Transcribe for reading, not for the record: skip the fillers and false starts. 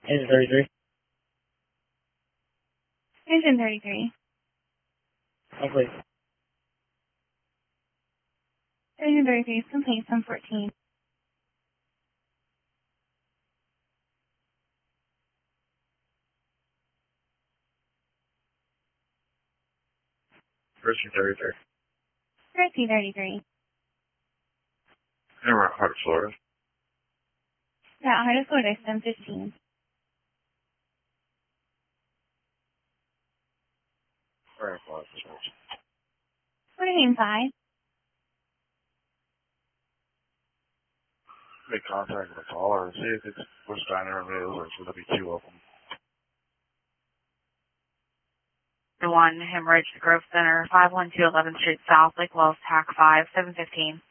Engine 33. Engine 33. Oh, please. Engine 33 is complete, 714. Mercy 33. Mercy 33. And we're at Heart of Florida. Yeah, Heart of Florida, 715. We're at Florida. What are you inside? Make contact with the caller and see if it's which diner it is or it's going to be two of them. The one, Hemorrhage, Grove Center, 512 11th Street South, Lake Wells, TAC 5, 715.